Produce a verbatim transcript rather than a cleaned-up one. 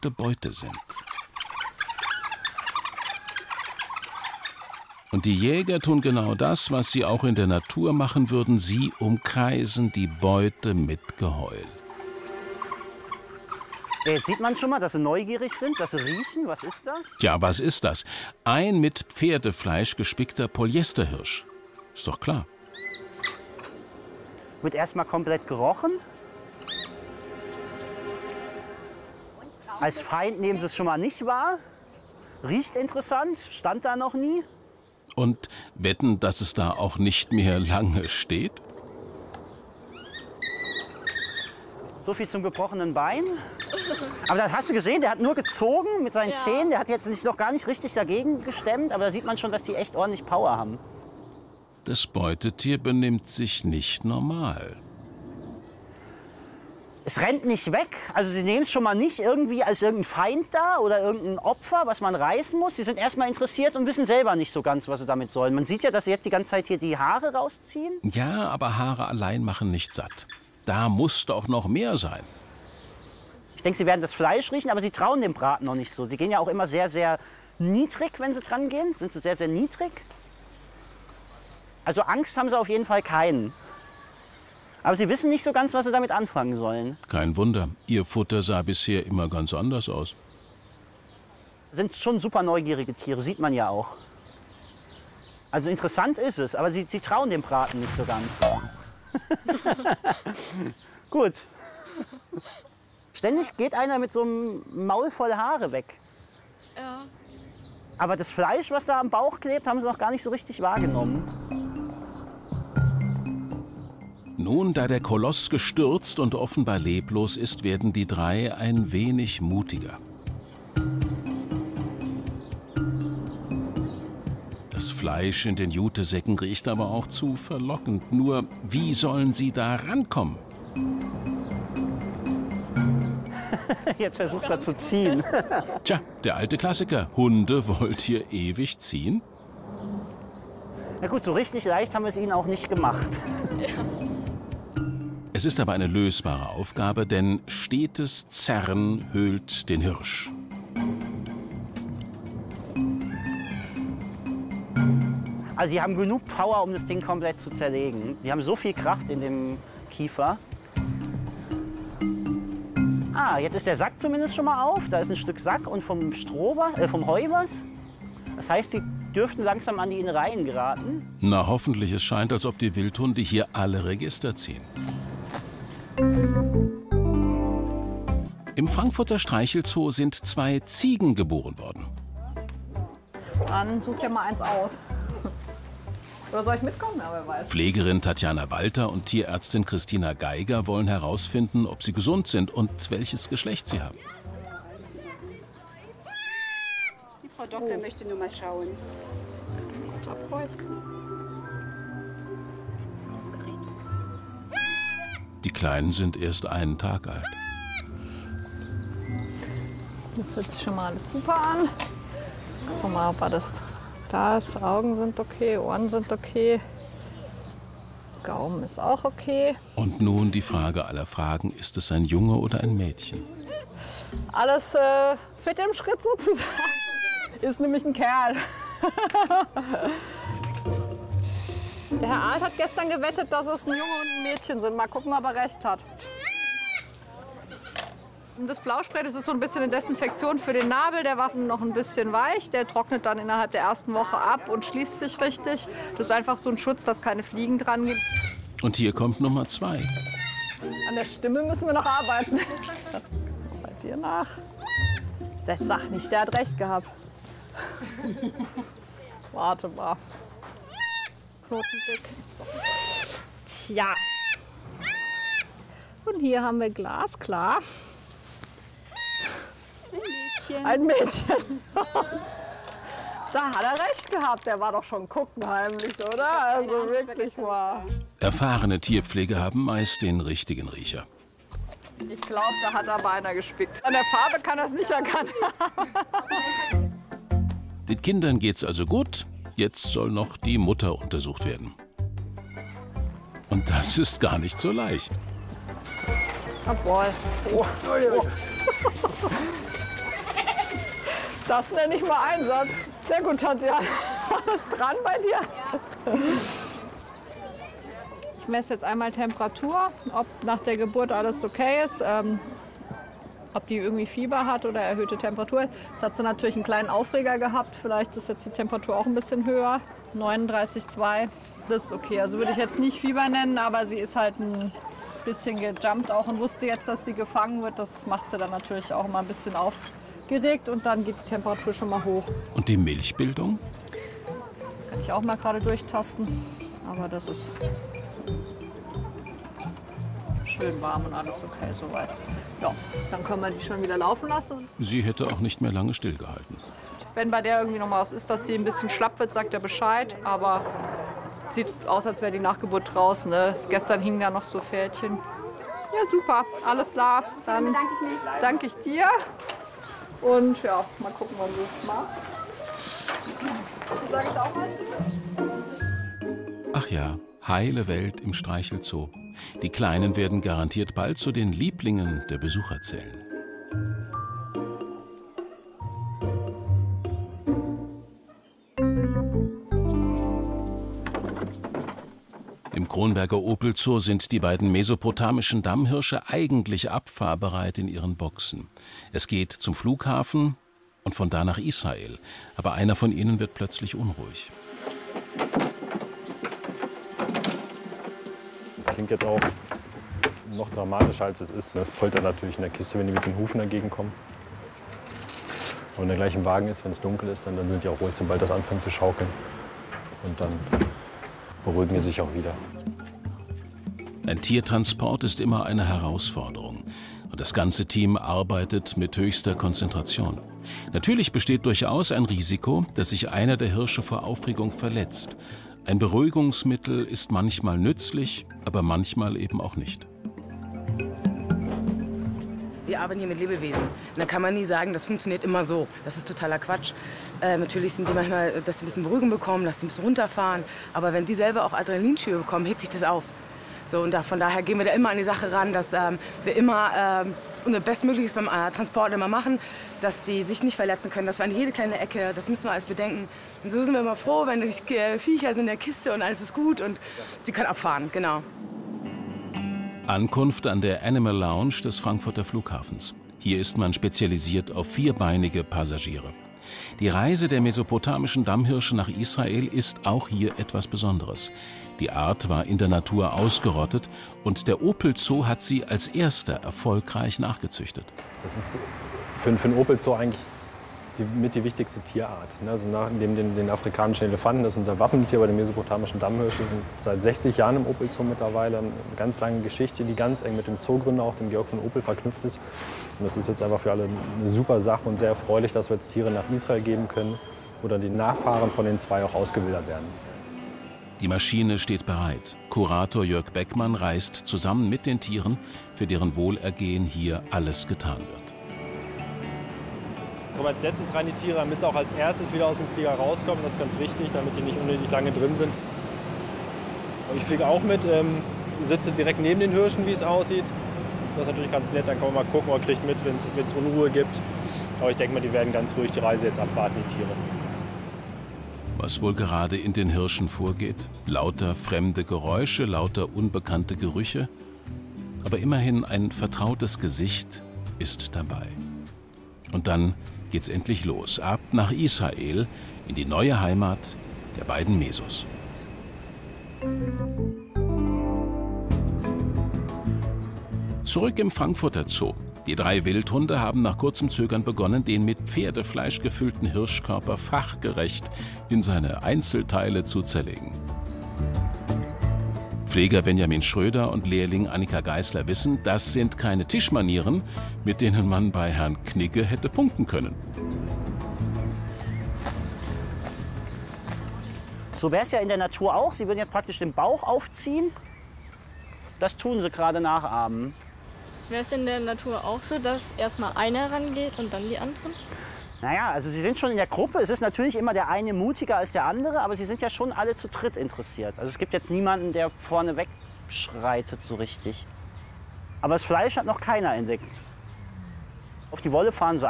beliebte Beute sind. Und die Jäger tun genau das, was sie auch in der Natur machen würden. Sie umkreisen die Beute mit Geheul. Jetzt sieht man schon mal, dass sie neugierig sind, dass sie riechen. Was ist das? Ja, was ist das? Ein mit Pferdefleisch gespickter Polyesterhirsch. Ist doch klar. Wird erstmal komplett gerochen. Als Feind nehmen sie es schon mal nicht wahr. Riecht interessant, stand da noch nie. Und wetten, dass es da auch nicht mehr lange steht? So viel zum gebrochenen Bein. Aber das hast du gesehen, der hat nur gezogen mit seinen Ja. Zähnen. Der hat jetzt sich noch gar nicht richtig dagegen gestemmt. Aber da sieht man schon, dass die echt ordentlich Power haben. Das Beutetier benimmt sich nicht normal. Es rennt nicht weg. Also sie nehmen es schon mal nicht irgendwie als irgendein Feind da oder irgendein Opfer, was man reißen muss. Sie sind erstmal interessiert und wissen selber nicht so ganz, was sie damit sollen. Man sieht ja, dass sie jetzt die ganze Zeit hier die Haare rausziehen. Ja, aber Haare allein machen nicht satt. Da muss doch noch mehr sein. Ich denke, sie werden das Fleisch riechen, aber sie trauen dem Braten noch nicht so. Sie gehen ja auch immer sehr, sehr niedrig, wenn sie dran gehen. Sind sie sehr, sehr niedrig. Also Angst haben sie auf jeden Fall keinen. Aber sie wissen nicht so ganz, was sie damit anfangen sollen. Kein Wunder, ihr Futter sah bisher immer ganz anders aus. Sind schon super neugierige Tiere, sieht man ja auch. Also interessant ist es, aber sie, sie trauen dem Braten nicht so ganz. Gut. Ständig geht einer mit so einem Maul voll Haare weg. Ja. Aber das Fleisch, was da am Bauch klebt, haben sie noch gar nicht so richtig wahrgenommen. Nun, da der Koloss gestürzt und offenbar leblos ist, werden die drei ein wenig mutiger. Das Fleisch in den Jutesäcken riecht aber auch zu verlockend. Nur, wie sollen sie da rankommen? Jetzt versucht er zu ziehen. Tja, der alte Klassiker. Hunde wollt ihr ewig ziehen? Na gut, so richtig leicht haben wir es ihnen auch nicht gemacht. Es ist aber eine lösbare Aufgabe, denn stetes Zerren höhlt den Hirsch. Also sie haben genug Power, um das Ding komplett zu zerlegen. Die haben so viel Kraft in dem Kiefer. Ah, jetzt ist der Sack zumindest schon mal auf. Da ist ein Stück Sack und vom Stroh, äh, vom Heu was. Das heißt, die dürften langsam an die Innereien geraten. Na, hoffentlich. Es scheint, als ob die Wildhunde hier alle Register ziehen. Im Frankfurter Streichelzoo sind zwei Ziegen geboren worden. Dann such dir mal eins aus. Oder soll ich mitkommen? Ja, wer weiß. Pflegerin Tatjana Walter und Tierärztin Christina Geiger wollen herausfinden, ob sie gesund sind und welches Geschlecht sie haben. Die Frau Doktor oh. möchte nur mal schauen. Die Kleinen sind erst einen Tag alt. Das hört sich schon mal alles super an. Guck mal, ob das da ist. Augen sind okay, Ohren sind okay. Gaumen ist auch okay. Und nun die Frage aller Fragen, ist es ein Junge oder ein Mädchen? Alles äh, fit im Schritt sozusagen. Ist nämlich ein Kerl. Der Herr Arndt hat gestern gewettet, dass es ein Junge und ein Mädchen sind. Mal gucken, ob er recht hat. Und das Blauspray, das ist so ein bisschen eine Desinfektion für den Nabel. Der war noch ein bisschen weich. Der trocknet dann innerhalb der ersten Woche ab und schließt sich richtig. Das ist einfach so ein Schutz, dass keine Fliegen dran gehen. Und hier kommt Nummer zwei. An der Stimme müssen wir noch arbeiten. Bei dir nach. Jetzt sag nicht, der hat recht gehabt. Warte mal. Knotendick. Tja. Und hier haben wir glasklar. Ein Mädchen. Ein Mädchen. Da hat er recht gehabt. Der war doch schon gucken heimlich, oder? Also wirklich mal. Erfahrene Tierpfleger haben meist den richtigen Riecher. Ich glaube, da hat er beinahe gespickt. An der Farbe kann er es nicht erkennen. Den Kindern geht's also gut. Jetzt soll noch die Mutter untersucht werden. Und das ist gar nicht so leicht. Obwohl. Oh. Oh. Das nenne ich mal Einsatz. Sehr gut, Tatjana. Alles dran bei dir? Ich messe jetzt einmal Temperatur, ob nach der Geburt alles okay ist. Ähm, ob die irgendwie Fieber hat oder erhöhte Temperatur. Jetzt hat sie natürlich einen kleinen Aufreger gehabt. Vielleicht ist jetzt die Temperatur auch ein bisschen höher. neununddreißig Komma zwei. Das ist okay. Also würde ich jetzt nicht Fieber nennen, aber sie ist halt ein bisschen gejumpt auch und wusste jetzt, dass sie gefangen wird. Das macht sie dann natürlich auch mal ein bisschen aufgeregt und dann geht die Temperatur schon mal hoch. Und die Milchbildung? Kann ich auch mal gerade durchtasten. Aber das ist schön warm und alles okay soweit. Ja, dann können wir die schon wieder laufen lassen. Sie hätte auch nicht mehr lange stillgehalten. Wenn bei der irgendwie noch mal was ist, dass die ein bisschen schlapp wird, sagt er Bescheid. Aber sieht aus, als wäre die Nachgeburt draußen. Ne? Gestern hingen da noch so Pferdchen. Ja, super. Alles klar. Dann bedanke ich mich. Danke ich dir. Und ja, mal gucken, was du machst. Sag ich auch mal. Ach ja, heile Welt im Streichelzoo. Die Kleinen werden garantiert bald zu den Lieblingen der Besucher zählen. Im Kronberger Opel-Zoo sind die beiden mesopotamischen Dammhirsche eigentlich abfahrbereit in ihren Boxen. Es geht zum Flughafen und von da nach Israel. Aber einer von ihnen wird plötzlich unruhig. Das klingt jetzt auch noch dramatischer, als es ist. Das poltert natürlich in der Kiste, wenn die mit den Hufen dagegen kommen. Und wenn der gleich im Wagen ist, wenn es dunkel ist, dann, dann sind die auch ruhig, sobald das anfängt zu schaukeln. Und dann beruhigen die sich auch wieder. Ein Tiertransport ist immer eine Herausforderung. Und das ganze Team arbeitet mit höchster Konzentration. Natürlich besteht durchaus ein Risiko, dass sich einer der Hirsche vor Aufregung verletzt. Ein Beruhigungsmittel ist manchmal nützlich, aber manchmal eben auch nicht. Wir arbeiten hier mit Lebewesen. Und da kann man nie sagen, das funktioniert immer so. Das ist totaler Quatsch. Äh, natürlich sind die manchmal, dass sie ein bisschen Beruhigung bekommen, dass sie ein bisschen runterfahren. Aber wenn die selber auch Adrenalinschübe bekommen, hebt sich das auf. So, und da, von daher gehen wir da immer an die Sache ran, dass ähm, wir immer ähm, unser Bestmögliches beim äh, Transport immer machen, dass die sich nicht verletzen können. Das war in jede kleine Ecke, das müssen wir alles bedenken. Und so sind wir immer froh, wenn die äh, Viecher sind in der Kiste und alles ist gut und sie können abfahren, genau. Ankunft an der Animal Lounge des Frankfurter Flughafens. Hier ist man spezialisiert auf vierbeinige Passagiere. Die Reise der mesopotamischen Dammhirsche nach Israel ist auch hier etwas Besonderes. Die Art war in der Natur ausgerottet und der Opel-Zoo hat sie als erster erfolgreich nachgezüchtet. Das ist für, für den Opel-Zoo eigentlich die, mit die wichtigste Tierart. Also neben den, den afrikanischen Elefanten, das ist unser Wappentier bei den mesopotamischen Dammhirschen, seit sechzig Jahren im Opel-Zoo mittlerweile. Eine ganz lange Geschichte, die ganz eng mit dem Zoogründer, auch dem Georg von Opel, verknüpft ist. Und das ist jetzt einfach für alle eine super Sache und sehr erfreulich, dass wir jetzt Tiere nach Israel geben können oder die Nachfahren von den zwei auch ausgewildert werden. Die Maschine steht bereit. Kurator Jörg Beckmann reist zusammen mit den Tieren, für deren Wohlergehen hier alles getan wird. Kommen als letztes rein die Tiere, damit sie auch als erstes wieder aus dem Flieger rauskommen. Das ist ganz wichtig, damit die nicht unnötig lange drin sind. Aber ich fliege auch mit, ähm, sitze direkt neben den Hirschen, wie es aussieht. Das ist natürlich ganz nett, dann kann man mal gucken, man kriegt mit, wenn es Unruhe gibt. Aber ich denke mal, die werden ganz ruhig die Reise jetzt abwarten, die Tiere. Was wohl gerade in den Hirschen vorgeht? Lauter fremde Geräusche, lauter unbekannte Gerüche. Aber immerhin ein vertrautes Gesicht ist dabei. Und dann geht's endlich los. Ab nach Israel, in die neue Heimat der beiden Mesos. Zurück im Frankfurter Zoo. Die drei Wildhunde haben nach kurzem Zögern begonnen, den mit Pferdefleisch gefüllten Hirschkörper fachgerecht in seine Einzelteile zu zerlegen. Pfleger Benjamin Schröder und Lehrling Annika Geisler wissen, das sind keine Tischmanieren, mit denen man bei Herrn Knigge hätte punkten können. So wäre es ja in der Natur auch. Sie würden jetzt praktisch den Bauch aufziehen. Das tun sie gerade nachahmen. Wäre es in der Natur auch so, dass erstmal einer rangeht und dann die anderen? Naja, also sie sind schon in der Gruppe. Es ist natürlich immer der eine mutiger als der andere, aber sie sind ja schon alle zu dritt interessiert. Also es gibt jetzt niemanden, der vorne wegschreitet so richtig. Aber das Fleisch hat noch keiner entdeckt. Auf die Wolle fahren sie